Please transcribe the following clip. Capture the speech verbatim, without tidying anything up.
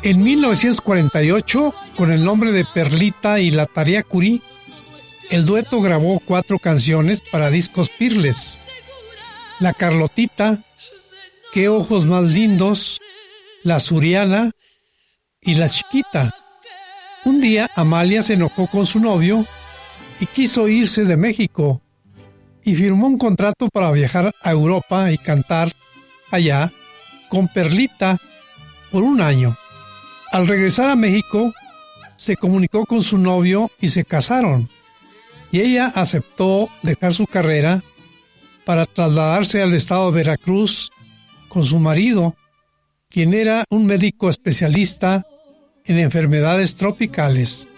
En mil novecientos cuarenta y ocho, con el nombre de Perlita y la Tarea Curí, el dueto grabó cuatro canciones para discos Peerless: La Carlotita, Qué ojos más lindos, La Suriana y La Chiquita. Un día Amalia se enojó con su novio y quiso irse de México, y firmó un contrato para viajar a Europa y cantar allá con Perlita por un año. Al regresar a México, se comunicó con su novio y se casaron, y ella aceptó dejar su carrera para trasladarse al estado de Veracruz con su marido, quien era un médico especialista en enfermedades tropicales.